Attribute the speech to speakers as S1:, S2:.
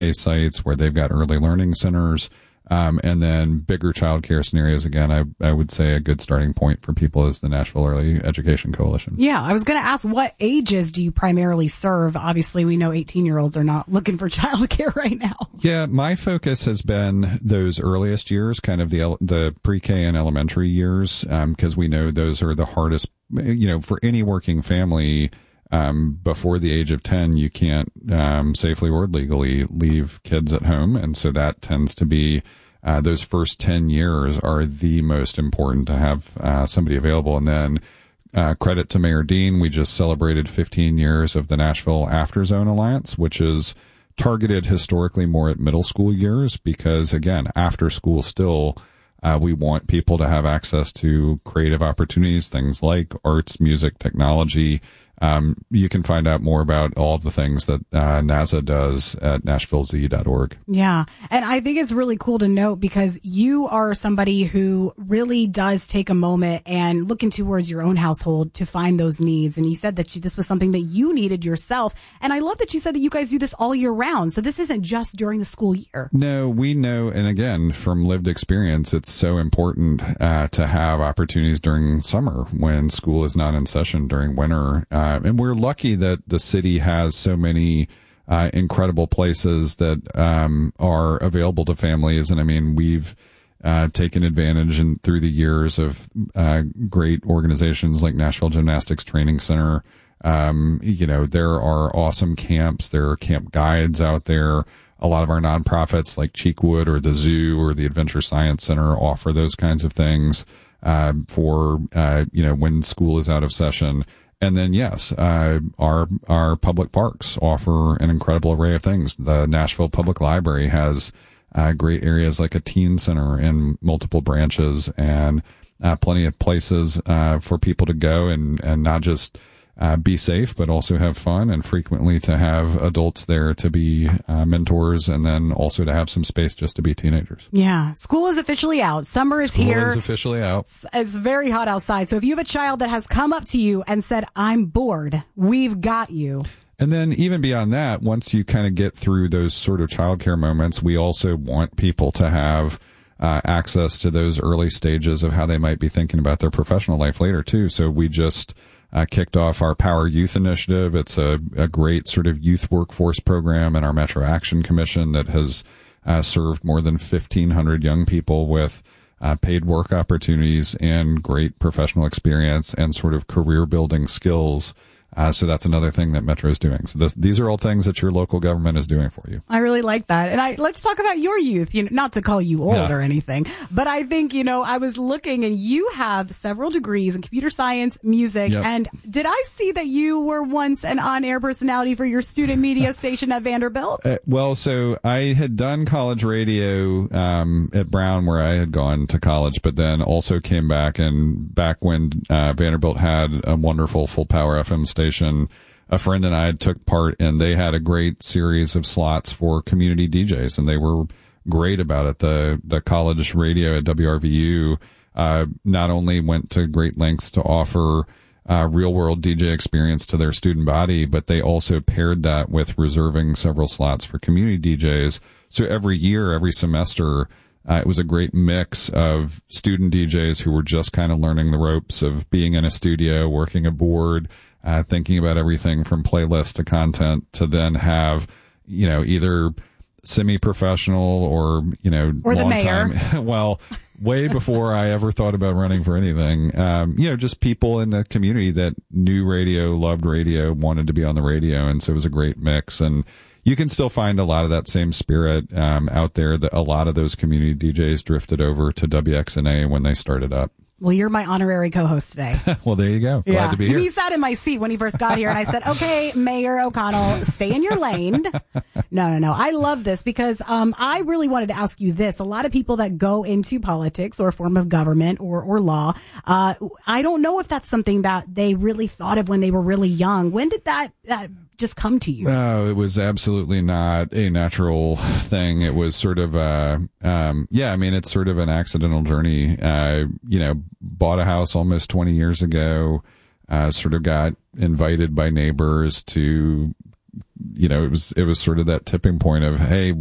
S1: sites where they've got early learning centers. And then bigger childcare scenarios, again, I would say a good starting point for people is the Nashville Early Education Coalition.
S2: Yeah, I was going to ask, what ages do you primarily serve? Obviously, we know 18-year-olds are not looking for childcare right now.
S1: Yeah, my focus has been those earliest years, kind of the pre-K and elementary years, because we know those are the hardest, for any working family. Before the age of 10, you can't safely or legally leave kids at home. And so that tends to be those first 10 years are the most important to have somebody available. And then credit to Mayor Dean, we just celebrated 15 years of the Nashville After Zone Alliance, which is targeted historically more at middle school years because, again, after school still, we want people to have access to creative opportunities, things like arts, music, technology. You can find out more about all the things that NASA does at NashvilleZ.org.
S2: Yeah. And I think it's really cool to note because you are somebody who really does take a moment and look towards your own household to find those needs. And you said that this was something that you needed yourself. And I love that you said that you guys do this all year round. So this isn't just during the school year.
S1: No, we know. And again, from lived experience, it's so important to have opportunities during summer when school is not in session during winter. And we're lucky that the city has so many incredible places that are available to families. And I mean, we've taken advantage through the years of great organizations like Nashville Gymnastics Training Center. There are awesome camps. There are camp guides out there. A lot of our nonprofits like Cheekwood or the Zoo or the Adventure Science Center offer those kinds of things for when school is out of session. And then, yes, our public parks offer an incredible array of things. The Nashville Public Library has great areas like a teen center in multiple branches and plenty of places for people to go and not just be safe, but also have fun, and frequently to have adults there to be mentors, and then also to have some space just to be teenagers.
S2: Yeah. School is officially out. Summer is here.
S1: School is officially out.
S2: It's very hot outside. So if you have a child that has come up to you and said, I'm bored, we've got you.
S1: And then even beyond that, once you kind of get through those sort of childcare moments, we also want people to have access to those early stages of how they might be thinking about their professional life later, too. So we just kicked off our Power Youth Initiative. It's a great sort of youth workforce program in our Metro Action Commission that has served more than 1,500 young people with paid work opportunities and great professional experience and sort of career building skills. So that's another thing that Metro is doing. So these are all things that your local government is doing for you.
S2: I really like that. And let's talk about your youth, not to call you old or anything, but I think, I was looking and you have several degrees in computer science, music. Yep. And did I see that you were once an on-air personality for your student media station at Vanderbilt?
S1: So I had done college radio at Brown where I had gone to college, but then also came back when Vanderbilt had a wonderful full power FM station. A friend and I took part, and they had a great series of slots for community DJs, and they were great about it. The college radio at WRVU not only went to great lengths to offer real-world DJ experience to their student body, but they also paired that with reserving several slots for community DJs. So every year, every semester, it was a great mix of student DJs who were just kind of learning the ropes of being in a studio, working a board, thinking about everything from playlist to content, to then have, either semi-professional or
S2: or the mayor.
S1: Time. Well, way before I ever thought about running for anything, just people in the community that knew radio, loved radio, wanted to be on the radio. And so it was a great mix. And you can still find a lot of that same spirit out there. That a lot of those community DJs drifted over to WXNA when they started up.
S2: Well, you're my honorary co-host today.
S1: Well, there you go. Glad to be here.
S2: He sat in my seat when he first got here, and I said, okay, Mayor O'Connell, stay in your lane. No. I love this because I really wanted to ask you this. A lot of people that go into politics or a form of government or law, I don't know if that's something that they really thought of when they were really young. When did that just come to you?
S1: Oh, it was absolutely not a natural thing. It was sort of it's sort of an accidental journey. Bought a house almost 20 years ago, sort of got invited by neighbors to it was sort of that tipping point of, hey,